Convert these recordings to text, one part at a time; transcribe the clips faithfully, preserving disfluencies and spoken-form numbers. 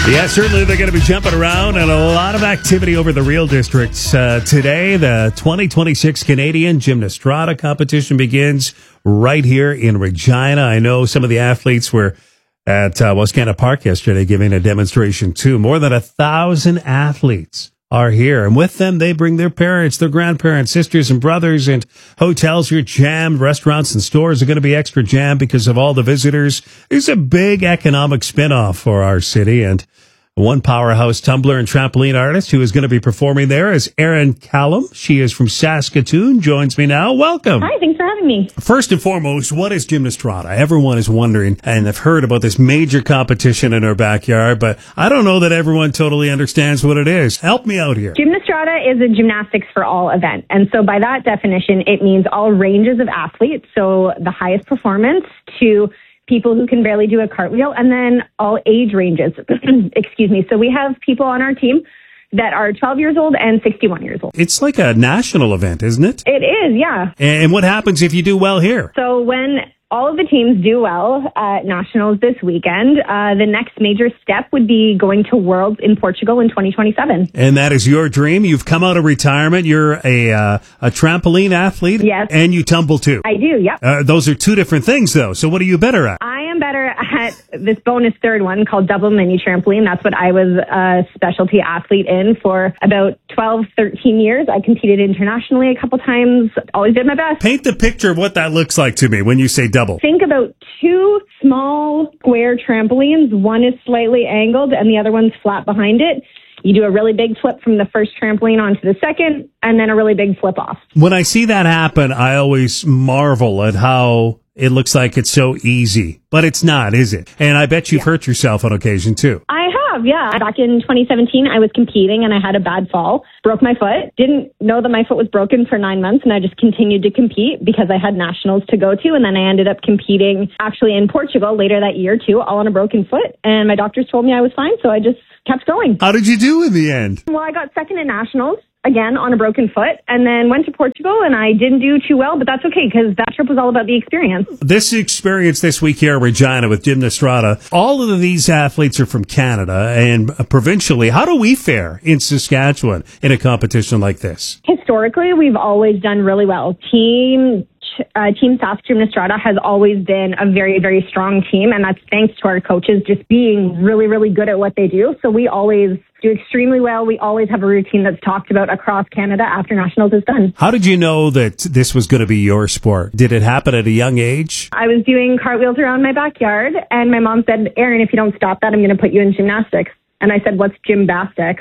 Yeah, certainly they're going to be jumping around and a lot of activity over the Real Districts. Uh, today, the twenty twenty-six Canadian Gymnastrada competition begins right here in Regina. I know some of the athletes were at uh, Wascana Park yesterday giving a demonstration too. More than a thousand athletes are here, and with them they bring their parents, their grandparents, sisters and brothers, and hotels are jammed. Restaurants and stores are going to be extra jammed because of all the visitors. There's a big economic spin-off for our city, and one powerhouse tumbler and trampoline artist who is going to be performing there is Erin Callum. She is from Saskatoon, joins me now. Welcome. Hi, thanks for having me. First and foremost, what is Gymnastrada? Everyone is wondering, and I've heard about this major competition in our backyard, but I don't know that everyone totally understands what it is. Help me out here. Gymnastrada is a gymnastics for all event. And so by that definition, it means all ranges of athletes. So the highest performance to people who can barely do a cartwheel, and then all age ranges. Excuse me. So we have people on our team that are twelve years old and sixty-one years old. It's like a national event, isn't it? It is, yeah. And what happens if you do well here? So when all of the teams do well at nationals this weekend, uh, the next major step would be going to Worlds in Portugal in twenty twenty-seven. And that is your dream. You've come out of retirement. You're a uh, a trampoline athlete. Yes. And you tumble too. I do, yeah. Uh, those are two different things, though. So what are you better at? I am better at this bonus third one called double mini trampoline. That's what I was a specialty athlete in for about twelve, thirteen years. I competed internationally a couple times. Always did my best. Paint the picture of what that looks like to me when you say double. Think about two small square trampolines. One is slightly angled and the other one's flat behind it. You do a really big flip from the first trampoline onto the second, and then a really big flip off. When I see that happen, I always marvel at how it looks like it's so easy, but it's not, is it? And I bet you've Yeah. hurt yourself on occasion too. I have, yeah. Back in twenty seventeen, I was competing and I had a bad fall, broke my foot, didn't know that my foot was broken for nine months, and I just continued to compete because I had nationals to go to. And then I ended up competing actually in Portugal later that year too, all on a broken foot. And my doctors told me I was fine, so I just kept going. How did you do in the end? Well, I got second at nationals, again, on a broken foot, and then went to Portugal, and I didn't do too well, but that's okay, because that trip was all about the experience. This experience this week here in Regina with Gymnastrada, all of these athletes are from Canada, and provincially, how do we fare in Saskatchewan in a competition like this? Historically, we've always done really well. Team Uh, Team Sask Gymnastrada has always been a very, very strong team, and that's thanks to our coaches just being really, really good at what they do. So we always do extremely well. We always have a routine that's talked about across Canada after nationals is done. How did you know that this was going to be your sport? Did it happen at a young age? I was doing cartwheels around my backyard, and my mom said, "Erin, if you don't stop that, I'm going to put you in gymnastics." And I said, "What's gymnastics?"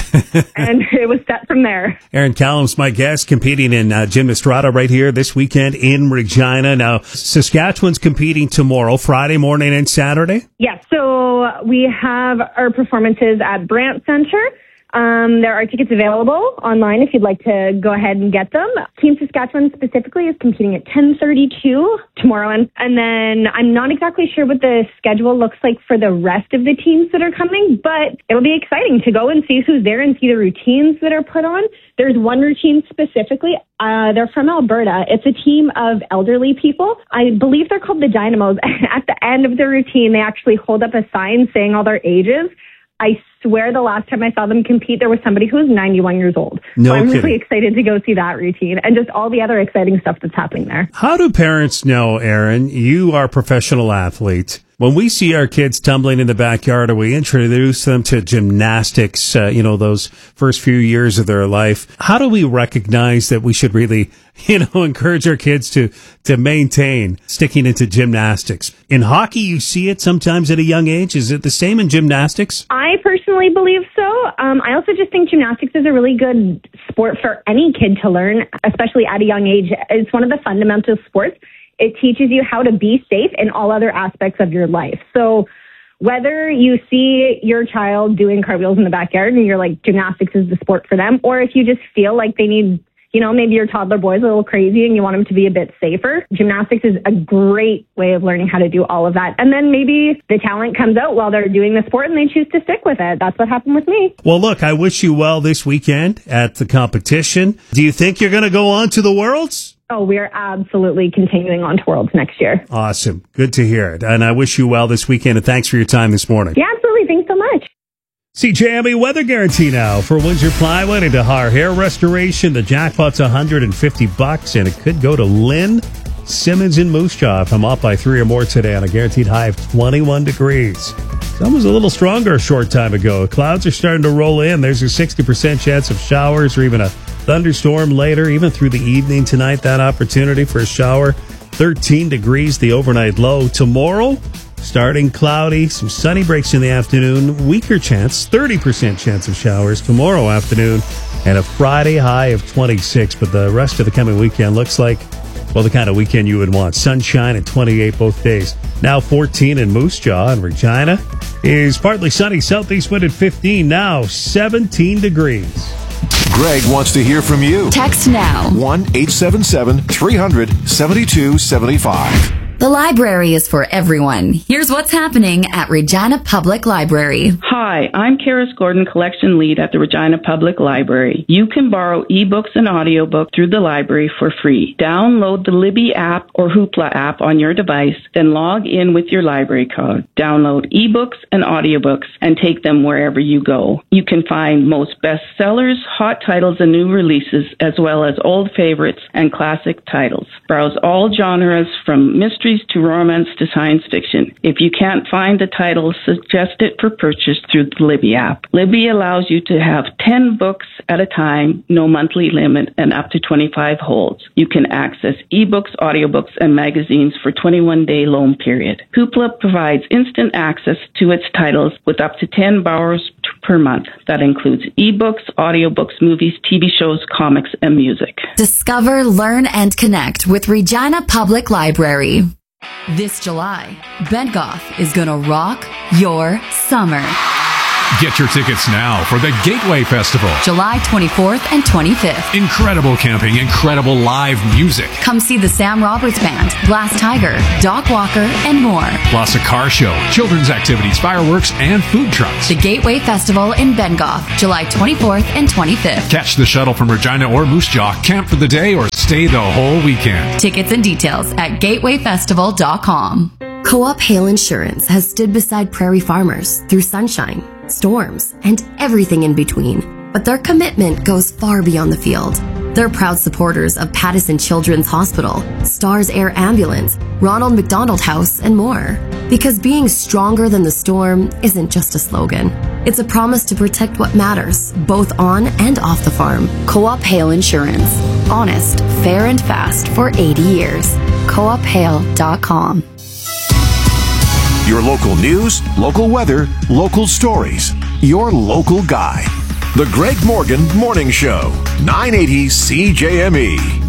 And it was set from there. Erin Callum's my guest, competing in uh, Gymnastrada right here this weekend in Regina. Now, Saskatchewan's competing tomorrow, Friday morning and Saturday? Yes, so we have our performances at Brant Center. Um, there are tickets available online if you'd like to go ahead and get them. Team Saskatchewan specifically is competing at ten thirty-two tomorrow. And, and then I'm not exactly sure what the schedule looks like for the rest of the teams that are coming, but it'll be exciting to go and see who's there and see the routines that are put on. There's one routine specifically. Uh, they're from Alberta. It's a team of elderly people. I believe they're called the Dynamos. At the end of the routine, they actually hold up a sign saying all their ages. I swear the last time I saw them compete, there was somebody who was ninety-one years old. No so I'm kidding. really excited to go see that routine and just all the other exciting stuff that's happening there. How do parents know, Erin, you are a professional athlete? When we see our kids tumbling in the backyard or we introduce them to gymnastics, uh, you know, those first few years of their life, how do we recognize that we should really, you know, encourage our kids to, to maintain sticking into gymnastics? In hockey, you see it sometimes at a young age. Is it the same in gymnastics? I personally believe so. Um, I also just think gymnastics is a really good sport for any kid to learn, especially at a young age. It's one of the fundamental sports. It teaches you how to be safe in all other aspects of your life. So whether you see your child doing cartwheels in the backyard and you're like, gymnastics is the sport for them, or if you just feel like they need, you know, maybe your toddler boy's a little crazy and you want him to be a bit safer, gymnastics is a great way of learning how to do all of that. And then maybe the talent comes out while they're doing the sport and they choose to stick with it. That's what happened with me. Well, look, I wish you well this weekend at the competition. Do you think you're going to go on to the Worlds? Oh, we are absolutely continuing on to Worlds next year. Awesome. Good to hear it. And I wish you well this weekend, and thanks for your time this morning. Yeah, absolutely. Thanks so much. C J M E weather guarantee now for Windsor Plywood and Dahar Hair Restoration. The jackpot's one hundred fifty bucks, and it could go to Lynn Simmons in Moose Jaw if I'm off by three or more today on a guaranteed high of twenty-one degrees. Sun was a little stronger a short time ago. Clouds are starting to roll in. There's a sixty percent chance of showers or even a thunderstorm later, even through the evening tonight. That opportunity for a shower. thirteen degrees, the overnight low. Tomorrow, starting cloudy, some sunny breaks in the afternoon, weaker chance, thirty percent chance of showers tomorrow afternoon, and a Friday high of twenty-six. But the rest of the coming weekend looks like, well, the kind of weekend you would want. Sunshine and twenty-eight both days. Now fourteen in Moose Jaw, and Regina is partly sunny. Southeast wind at fifteen, now seventeen degrees. Greg wants to hear from you. Text now. one eight seven seven, three hundred, seventy-two seventy-five. The library is for everyone. Here's what's happening at Regina Public Library. Hi, I'm Karis Gordon, Collection Lead at the Regina Public Library. You can borrow ebooks and audiobooks through the library for free. Download the Libby app or Hoopla app on your device, then log in with your library code. Download ebooks and audiobooks and take them wherever you go. You can find most bestsellers, hot titles, and new releases, as well as old favorites and classic titles. Browse all genres from mystery to romance to science fiction. If you can't find the title, suggest it for purchase through the Libby app. Libby allows you to have ten books at a time, no monthly limit, and up to twenty-five holds. You can access ebooks, audiobooks, and magazines for twenty-one day loan period. Hoopla provides instant access to its titles with up to ten borrowers per month. That includes ebooks, audiobooks, movies, T V shows, comics, and music. Discover, learn, and connect with Regina Public Library. This July, Ben Goff is gonna rock your summer. Get your tickets now for the Gateway Festival. July twenty-fourth and twenty-fifth. Incredible camping, incredible live music. Come see the Sam Roberts Band, Glass Tiger, Doc Walker, and more. Plus a car show, children's activities, fireworks, and food trucks. The Gateway Festival in Bengoff, July twenty-fourth and twenty-fifth. Catch the shuttle from Regina or Moose Jaw, camp for the day, or stay the whole weekend. Tickets and details at gateway festival dot com. Co-op Hail Insurance has stood beside prairie farmers through sunshine, storms, and everything in between. But their commitment goes far beyond the field. They're proud supporters of Pattison Children's Hospital, Stars Air Ambulance, Ronald McDonald House, and more. Because being stronger than the storm isn't just a slogan. It's a promise to protect what matters, both on and off the farm. Co-op Hail Insurance. Honest, fair, and fast for eighty years. co op hail dot com. Your local news, local weather, local stories. Your local guy. The Greg Morgan Morning Show. nine eighty C J M E.